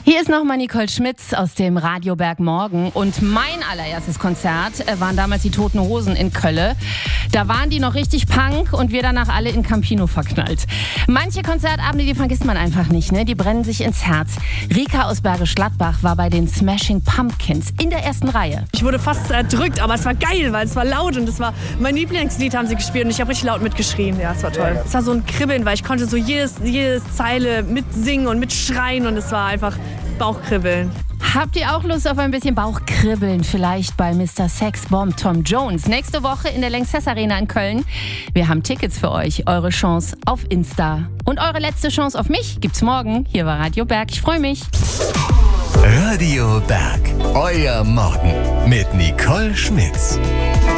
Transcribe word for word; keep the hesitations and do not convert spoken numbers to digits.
Hier ist nochmal Nicole Schmitz aus dem Radio Berg Morgen. Und mein allererstes Konzert waren damals die Toten Hosen in Kölle. Da waren die noch richtig Punk und wir danach alle in Campino verknallt. Manche Konzertabende, die vergisst man einfach nicht, ne? Die brennen sich ins Herz. Rika aus Bergisch Gladbach war bei den Smashing Pumpkins in der ersten Reihe. Ich wurde fast erdrückt, aber es war geil, weil es war laut und es war mein Lieblingslied, haben sie gespielt und ich habe richtig laut mitgeschrien. Ja, es war toll. Es war so ein Kribbeln, weil ich konnte so jedes, jedes Zeile mitsingen und mitschreien und es war einfach Bauchkribbeln. Habt ihr auch Lust auf ein bisschen Bauchkribbeln? Vielleicht bei Mister Sexbomb Tom Jones. Nächste Woche in der Lanxess Arena in Köln. Wir haben Tickets für euch. Eure Chance auf Insta. Und eure letzte Chance auf mich gibt's morgen. Hier war Radio Berg. Ich freue mich. Radio Berg. Euer Morgen mit Nicole Schmitz.